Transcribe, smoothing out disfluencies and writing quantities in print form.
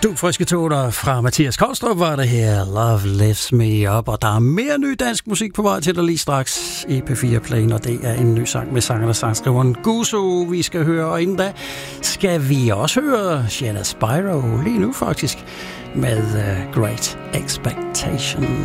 Friske toner fra Mathias Kolstrup var det her. Love lifts me up. Og der er mere ny dansk musik på vej til dig lige straks i P4-playen, og det er en ny sang med sangeren og sangskriveren Gusso, vi skal høre. Og inden da skal vi også høre Shanna Spyro lige nu faktisk med Great Expectation.